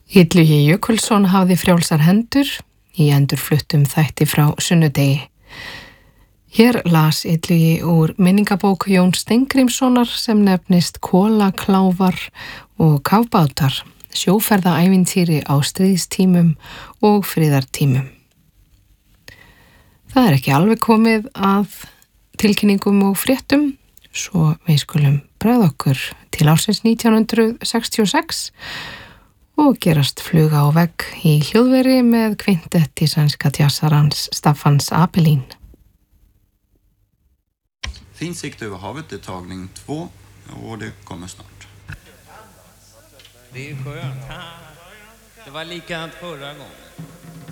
Illugi Jökulsson hafði frjálsar hendur í endurfluttum þætti frá sunnudegi. Hér las Illugi úr minningabók Jón Steingrímssonar sem nefnist Kolakláfar og kafbátar, sjóferðaævintýri á stríðstímum og friðartímum. Það er ekki alveg komið að tilkynningum og fréttum, svo við skulum bregða okkur til ársins 1966 og gerast fluga á vegg í hljóðveri með kvintetti sænska jazzarans Staffans Apelin. Fin sikt över havet är tagning 2 och det kommer snart. Det är skönt. Det var likadant förra gången.